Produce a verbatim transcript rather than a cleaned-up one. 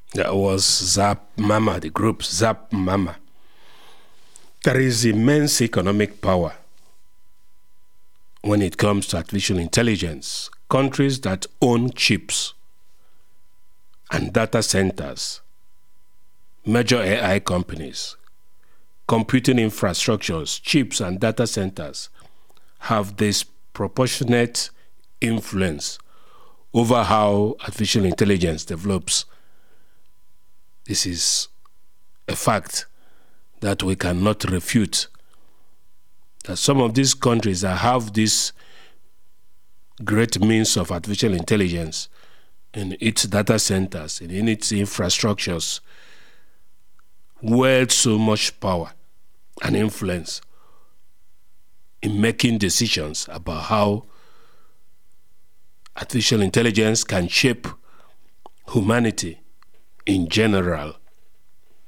That was Zap Mama, the group Zap Mama. There is immense economic power when it comes to artificial intelligence. Countries that own chips and data centers, major A I companies, computing infrastructures, chips and data centers have this proportionate influence over how artificial intelligence develops. This is a fact that we cannot refute. That some of these countries that have this great means of artificial intelligence in its data centers, in its infrastructures, wield so much power and influence in making decisions about how artificial intelligence can shape humanity in general